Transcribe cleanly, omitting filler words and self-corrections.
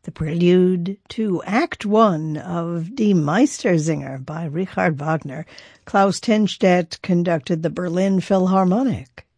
The prelude to Act One of Die Meistersinger by Richard Wagner. Klaus Tennstedt conducted the Berlin Philharmonic.